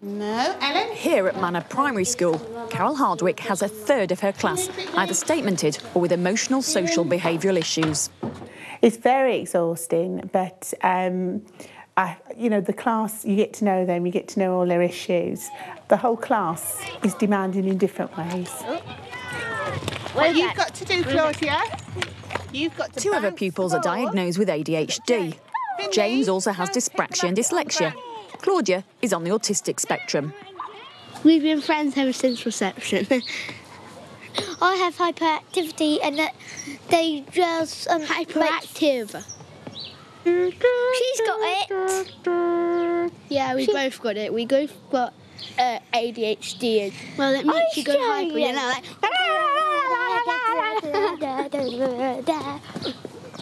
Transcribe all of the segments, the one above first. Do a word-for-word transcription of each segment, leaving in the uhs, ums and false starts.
No, Ellen? Here at Manor Primary School, Carol Hardwick has a third of her class either statemented or with emotional social behavioural issues. It's very exhausting, but um, I, you know, the class, you get to know them, you get to know all their issues. The whole class is demanding in different ways. What you've got to do, Claudia, you've got to... Two of her pupils are diagnosed with A D H D. James also has dyspraxia and dyslexia. Claudia is on the autistic spectrum. We've been friends ever since reception. I have hyperactivity and that they just... Um, Hyperactive. She's got it. Yeah, we She- both got it. We both got uh, A D H D. And, well, it makes you go hyper. You know, like...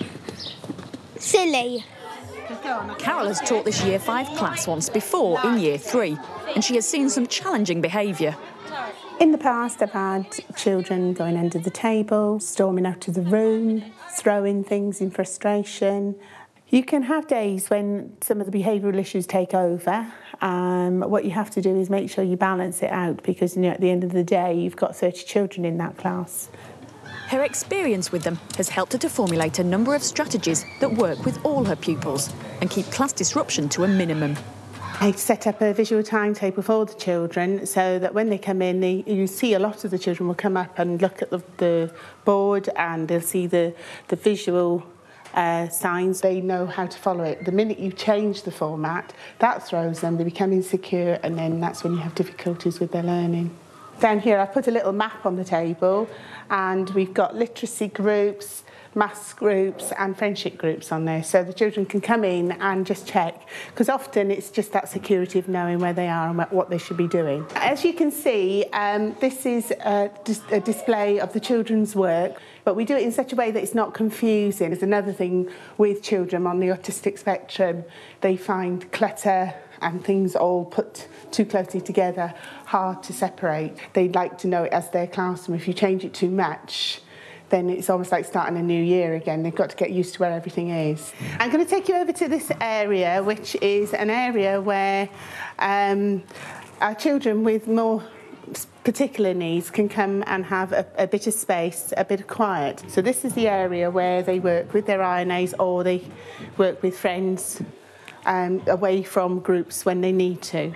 Silly. Carol has taught this Year five class once before in Year three, and she has seen some challenging behaviour. In the past, I've had children going under the table, storming out of the room, throwing things in frustration. You can have days when some of the behavioural issues take over. Um, what you have to do is make sure you balance it out because, you know, at the end of the day, you've got thirty children in that class. Her experience with them has helped her to formulate a number of strategies that work with all her pupils and keep class disruption to a minimum. I set up a visual timetable for the children so that when they come in, they, you see a lot of the children will come up and look at the, the board and they'll see the, the visual uh, signs. They know how to follow it. The minute you change the format, that throws them, they become insecure, and then that's when you have difficulties with their learning. Down here, I put a little map on the table, and we've got literacy groups, maths groups and friendship groups on there, so the children can come in and just check, because often it's just that security of knowing where they are and what they should be doing. As you can see, um, this is a, dis a display of the children's work, but we do it in such a way that it's not confusing. There's another thing with children on the autistic spectrum. They find clutter and things all put too closely together hard to separate. They'd like to know it as their classroom. If you change it too much, then it's almost like starting a new year again. They've got to get used to where everything is. I'm going to take you over to this area, which is an area where um, our children with more particular needs can come and have a, a bit of space, a bit of quiet. So this is the area where they work with their I N As or they work with friends um, away from groups when they need to.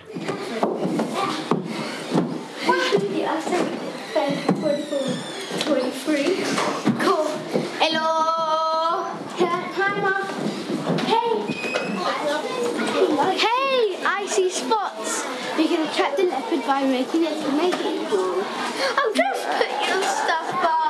You can attract the leopard by making it make it cool. Oh, just put your stuff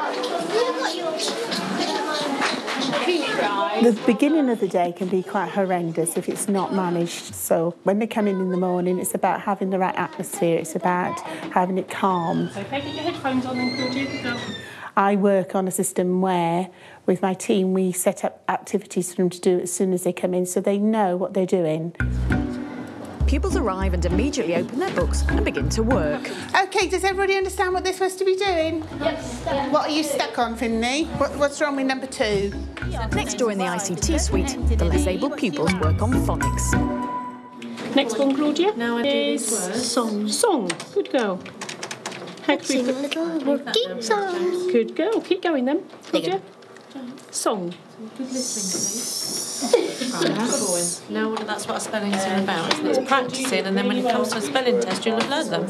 back. The beginning of the day can be quite horrendous if it's not managed. So when they come in in the morning, it's about having the right atmosphere. It's about having it calm. Okay, get your headphones on then, Claudia. Go. I work on a system where, with my team, we set up activities for them to do as soon as they come in so they know what they're doing. Pupils arrive and immediately open their books and begin to work. OK, does everybody understand what they're supposed to be doing? Yes. What are you stuck on, Finley? What, what's wrong with number two? Next door in the I C T suite, the less able pupils work on phonics. Next one, Claudia, now I is do this song. Song. Good girl. How can Sing we a little working song. Good girl. Keep going then, Claudia. Song. Good listening, please. Right, that's boy. Now that's what a spelling's all about, isn't it? It's practising, and then when it comes to a spelling test, you'll have learned them.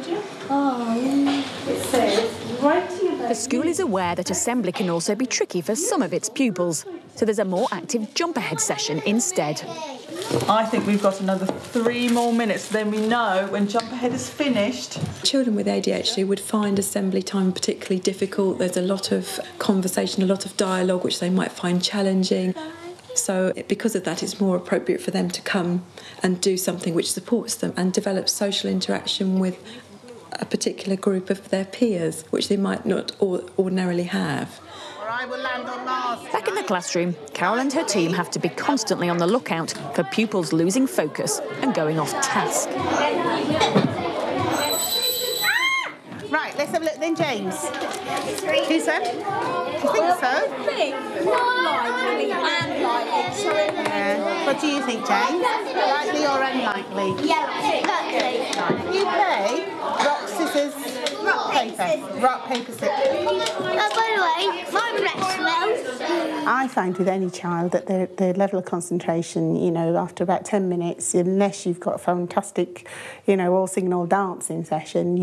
The school is aware that assembly can also be tricky for some of its pupils, so there's a more active jump ahead session instead. I think we've got another three more minutes, then we know when jump ahead is finished. Children with A D H D would find assembly time particularly difficult. There's a lot of conversation, a lot of dialogue, which they might find challenging. So because of that, it's more appropriate for them to come and do something which supports them and develop social interaction with a particular group of their peers, which they might not ordinarily have. I will land on Mars. Back in the classroom, Carol and her team have to be constantly on the lookout for pupils losing focus and going off task. Right, let's have a look then, James. Who's that? You think so? Yeah. What do you think, James? Likely or unlikely? Yeah. Exactly. You play rock, scissors, Rock, paper. paper, Rock, paper, scissors. Uh, by the way, my breath smells. I find with any child that their, their level of concentration, you know, after about ten minutes, unless you've got a fantastic, you know, all singing, all dancing session,